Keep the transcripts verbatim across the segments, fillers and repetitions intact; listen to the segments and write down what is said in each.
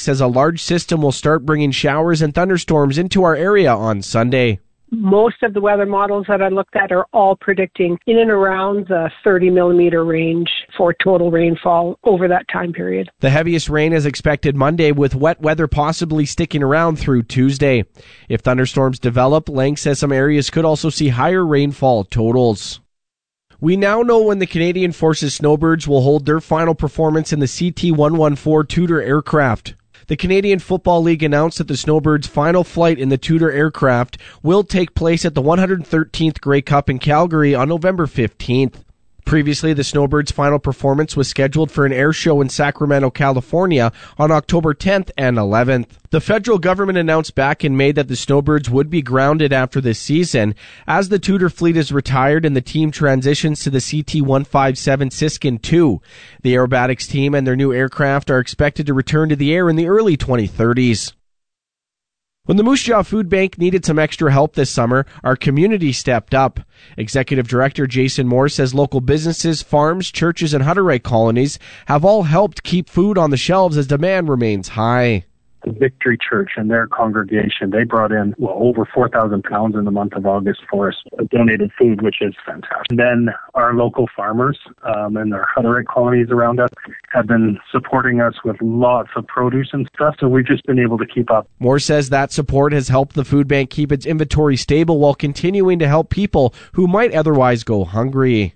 says a large system will start bringing showers and thunderstorms into our area on Sunday. Most of the weather models that I looked at are all predicting in and around the thirty millimeter range for total rainfall over that time period. The heaviest rain is expected Monday, with wet weather possibly sticking around through Tuesday. If thunderstorms develop, Lang says some areas could also see higher rainfall totals. We now know when the Canadian Forces Snowbirds will hold their final performance in the C T one fourteen Tudor aircraft. The Canadian Football League announced that the Snowbirds' final flight in the Tudor aircraft will take place at the one hundred thirteenth Grey Cup in Calgary on November fifteenth. Previously, the Snowbirds' final performance was scheduled for an air show in Sacramento, California on October tenth and eleventh. The federal government announced back in May that the Snowbirds would be grounded after this season as the Tudor fleet is retired and the team transitions to the C T one fifty-seven Siskin two. The aerobatics team and their new aircraft are expected to return to the air in the early twenty thirties. When the Moose Jaw Food Bank needed some extra help this summer, our community stepped up. Executive Director Jason Moore says local businesses, farms, churches, and Hutterite colonies have all helped keep food on the shelves as demand remains high. The Victory Church and their congregation, they brought in well over four thousand pounds in the month of August for us, donated food, which is fantastic. And then our local farmers um, and their Hutterite colonies around us have been supporting us with lots of produce and stuff, so we've just been able to keep up. Moore says that support has helped the food bank keep its inventory stable while continuing to help people who might otherwise go hungry.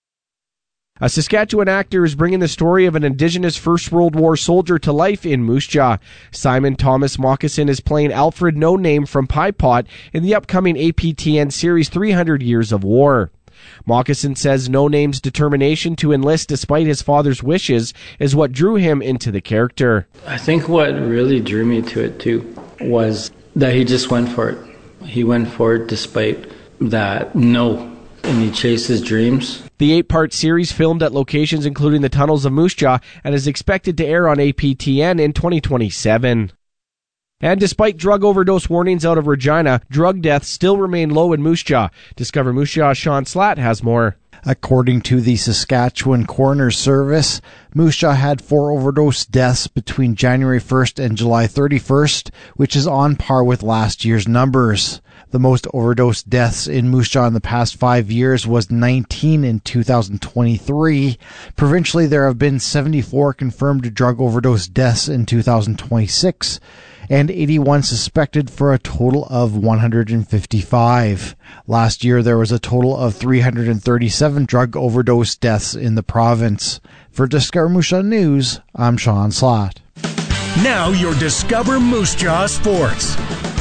A Saskatchewan actor is bringing the story of an Indigenous First World War soldier to life in Moose Jaw. Simon Thomas Moccasin is playing Alfred No Name from Pie Pot in the upcoming A P T N series three hundred Years of War. Moccasin says No Name's determination to enlist despite his father's wishes is what drew him into the character. I think what really drew me to it too was that he just went for it. He went for it despite that no. And he chased his dreams. The eight-part series filmed at locations including the tunnels of Moose Jaw and is expected to air on A P T N in twenty twenty-seven. And despite drug overdose warnings out of Regina, drug deaths still remain low in Moose Jaw. Discover Moose Jaw's Sean Slatt has more. According to the Saskatchewan Coroner's Service, Moose Jaw had four overdose deaths between January first and July thirty-first, which is on par with last year's numbers. The most overdose deaths in Moose Jaw in the past five years was nineteen in two thousand twenty-three. Provincially, there have been seventy-four confirmed drug overdose deaths in two thousand twenty-six, and eighty-one suspected for a total of one hundred fifty-five. Last year, there was a total of three hundred thirty-seven drug overdose deaths in the province. For Discover Moose Jaw News, I'm Sean Slatt. Now your Discover Moose Jaw Sports.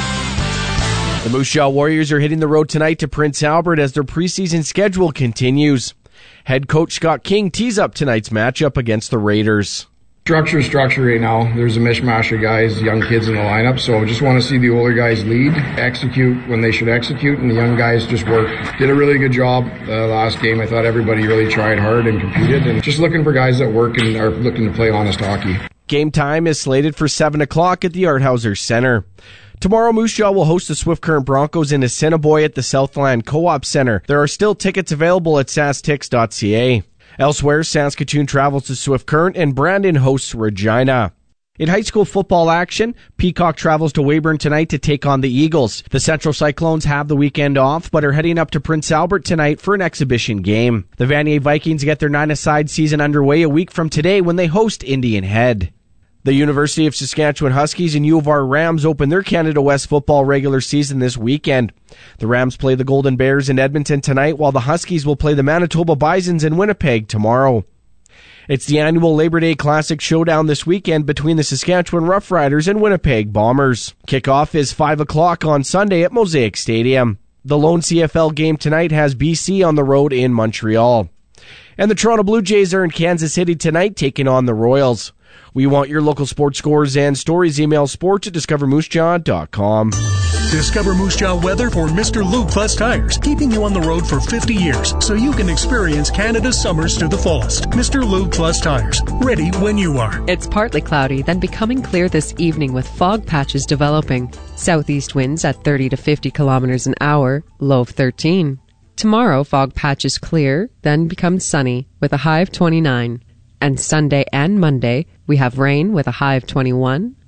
The Moose Jaw Warriors are hitting the road tonight to Prince Albert as their preseason schedule continues. Head coach Scott King tees up tonight's matchup against the Raiders. Structure, structure right now. There's a mishmash of guys, young kids in the lineup, so I just want to see the older guys lead, execute when they should execute, and the young guys just work. Did a really good job uh, last game. I thought everybody really tried hard and competed, and just looking for guys that work and are looking to play honest hockey. Game time is slated for seven o'clock at the Arthauser Center. Tomorrow, Moose Jaw will host the Swift Current Broncos in Assiniboia at the Southland Co-op Center. There are still tickets available at sastix dot c a. Elsewhere, Saskatoon travels to Swift Current and Brandon hosts Regina. In high school football action, Peacock travels to Weyburn tonight to take on the Eagles. The Central Cyclones have the weekend off, but are heading up to Prince Albert tonight for an exhibition game. The Vanier Vikings get their nine-a-side season underway a week from today when they host Indian Head. The University of Saskatchewan Huskies and U of R Rams open their Canada West football regular season this weekend. The Rams play the Golden Bears in Edmonton tonight, while the Huskies will play the Manitoba Bisons in Winnipeg tomorrow. It's the annual Labor Day Classic showdown this weekend between the Saskatchewan Roughriders and Winnipeg Bombers. Kickoff is five o'clock on Sunday at Mosaic Stadium. The lone C F L game tonight has B C on the road in Montreal. And the Toronto Blue Jays are in Kansas City tonight taking on the Royals. We want your local sports scores and stories. Email sports at discover moose jaw dot com. Discover Moose Jaw weather for Mister Lube Plus Tires, keeping you on the road for fifty years so you can experience Canada's summers to the fullest. Mister Lube Plus Tires, ready when you are. It's partly cloudy, then becoming clear this evening with fog patches developing. Southeast winds at thirty to fifty kilometers an hour, low of thirteen. Tomorrow, fog patches clear, then becomes sunny with a high of twenty-nine. And Sunday and Monday, we have rain with a high of twenty-one